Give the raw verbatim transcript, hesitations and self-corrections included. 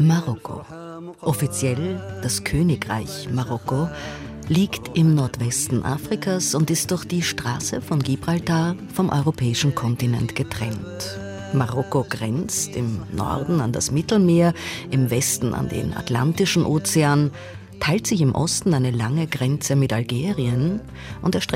Marokko. Offiziell das Königreich Marokko liegt im Nordwesten Afrikas und ist durch die Straße von Gibraltar vom europäischen Kontinent getrennt. Marokko grenzt im Norden an das Mittelmeer, im Westen an den Atlantischen Ozean, teilt sich im Osten eine lange Grenze mit Algerien und erstreckt